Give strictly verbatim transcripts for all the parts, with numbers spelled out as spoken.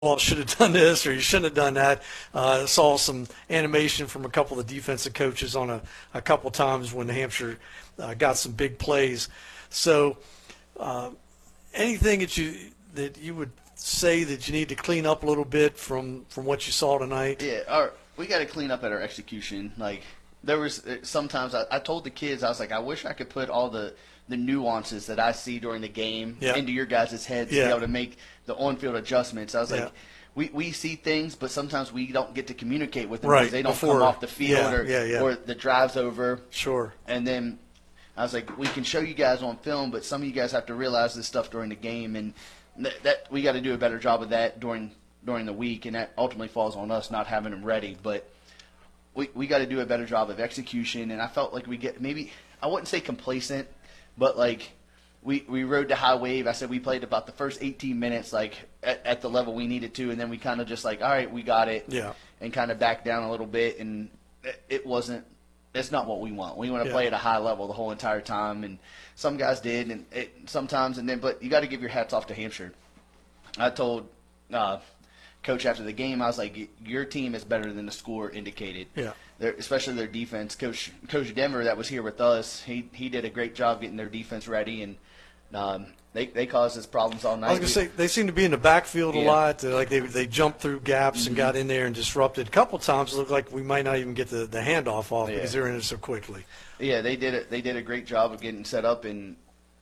well, should have done this or you shouldn't have done that. Uh, saw some animation from a couple of the defensive coaches on a, a couple times when New Hampshire uh, got some big plays. So uh, anything that you that you would say that you need to clean up a little bit from, from what you saw tonight? Yeah, our, we got to clean up at our execution. Like there was uh, sometimes I, I told the kids, I was like, I wish I could put all the the nuances that I see during the game yeah. into your guys' heads yeah. to be able to make the on-field adjustments. I was yeah. like, we, we see things, but sometimes we don't get to communicate with them right. because they don't Before, come off the field yeah, or, yeah, yeah. or the drive's over. Sure. And then I was like, we can show you guys on film, but some of you guys have to realize this stuff during the game, and that, that we got to do a better job of that during during the week, and that ultimately falls on us not having them ready. But we we got to do a better job of execution, and I felt like we get maybe I wouldn't say complacent, but like we we rode the high wave. I said we played about the first eighteen minutes like at, at the level we needed to, and then we kind of just like, all right, we got it, yeah, and kind of backed down a little bit, and it, it wasn't. It's not what we want. We want to yeah. play at a high level the whole entire time, and some guys did, and it, sometimes, and then, but you got to give your hats off to Hampshire. I told uh, Coach after the game, I was like, your team is better than the score indicated. Yeah. They're, especially their defense. Coach Coach Denver that was here with us, he he did a great job getting their defense ready, and um, they they caused us problems all night. I was going to say, they seem to be in the backfield yeah. a lot. They're like they they jumped through gaps mm-hmm. and got in there and disrupted. A couple times it looked like we might not even get the, the handoff off yeah. because they're in it so quickly. Yeah, they did it. They did a great job of getting set up, and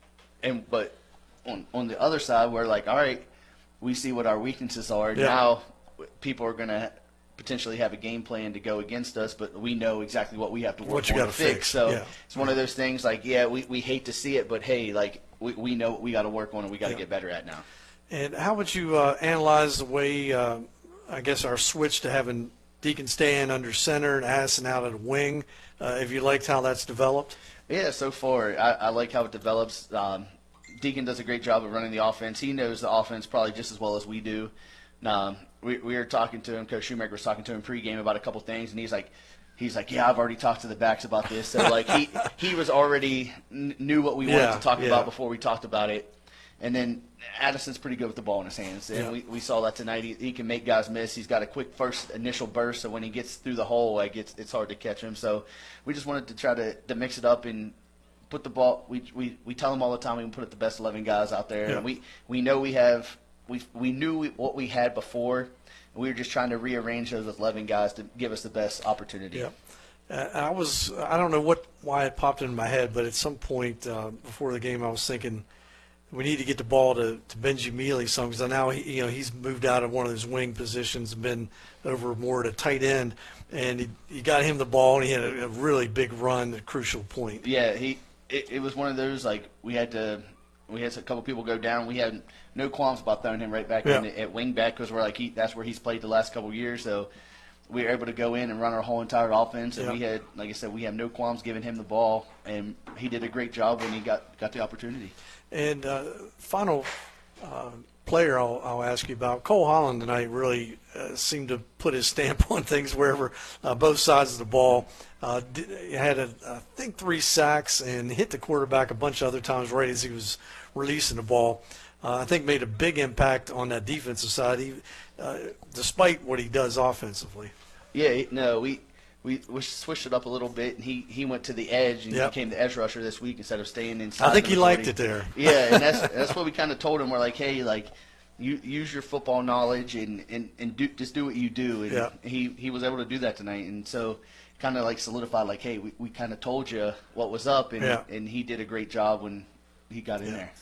and but on on the other side, we're like, all right, we see what our weaknesses are. Yeah. Now people are going to potentially have a game plan to go against us, but we know exactly what we have to work what you on got to fix. fix. So yeah. it's one of those things like, yeah, we, we hate to see it, but hey, like we, we know what we got to work on and we got to yeah. get better at now. And how would you uh, analyze the way, uh, I guess, our switch to having Deacon staying under center and Addison out at a wing? Uh, if you liked how that's developed? Yeah, so far I, I like how it develops. Um, Deacon does a great job of running the offense. He knows the offense probably just as well as we do. Um, we, we were talking to him. Coach Shoemaker was talking to him pregame about a couple things, and he's like, he's like, yeah, I've already talked to the backs about this. So like he he was already n- knew what we wanted yeah, to talk yeah. about before we talked about it. And then Addison's pretty good with the ball in his hands, and yeah. we, we saw that tonight. He, he can make guys miss. He's got a quick first initial burst, so when he gets through the hole, like it's it's hard to catch him. So we just wanted to try to, to mix it up and put the ball. We we we tell him all the time we can put the best eleven guys out there, yeah. and we we know we have. We we knew we, what we had before. We were just trying to rearrange those eleven guys to give us the best opportunity. Yeah. Uh, I was I don't know what why it popped into my head, but at some point uh, before the game, I was thinking we need to get the ball to, to Benji Mealy some because now he, you know he's moved out of one of his wing positions and been over more at a tight end, and he, he got him the ball and he had a, a really big run at a crucial point. Yeah, he it, it was one of those like we had to. We had a couple people go down. We had no qualms about throwing him right back yeah. in at wing back because we're like he, that's where he's played the last couple of years. So we were able to go in and run our whole entire offense. And yeah. we had, like I said, we have no qualms giving him the ball, and he did a great job when he got got the opportunity. And uh, final uh, player I'll, I'll ask you about, Cole Holland tonight really uh, seemed to put his stamp on things wherever uh, both sides of the ball. Uh, did, had, a, I think, three sacks and hit the quarterback a bunch of other times right as he was releasing the ball. Uh, I think made a big impact on that defensive side, he, uh, despite what he does offensively. Yeah, no, we, we we switched it up a little bit, and he, he went to the edge and yep. became the edge rusher this week instead of staying inside. I think the he forty. liked it there. Yeah, and that's that's what we kind of told him. We're like, hey, like, you use your football knowledge and, and, and do just do what you do. And yeah. he, he was able to do that tonight, and so kind of like solidified, like, hey, we, we kind of told you what was up, and yeah. and he did a great job when he got in yeah. there.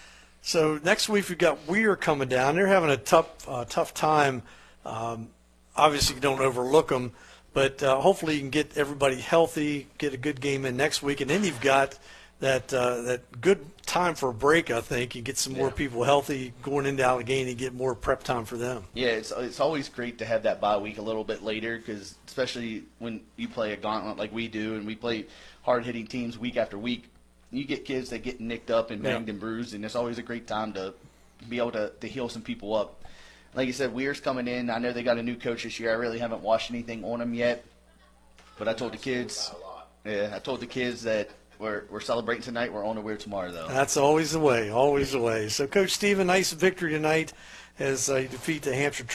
So next week we've got Weir coming down. They're having a tough uh, tough time. Um, obviously, you don't overlook them, but uh, hopefully you can get everybody healthy, get a good game in next week, and then you've got that uh, that good time for a break. I think you get some more yeah. people healthy going into Allegheny, get more prep time for them. Yeah, it's it's always great to have that bye week a little bit later, because especially when you play a gauntlet like we do, and we play hard hitting teams week after week. You get kids that get nicked up and banged yeah. and bruised, and it's always a great time to be able to, to heal some people up. Like you said, Weir's coming in. I know they got a new coach this year. I really haven't watched anything on him yet, but I told the kids, yeah, I told the kids that we're we're celebrating tonight. We're on the way tomorrow, though. That's always the way, always the way. So, Coach Stephen, nice victory tonight as uh, you defeat the Hampshire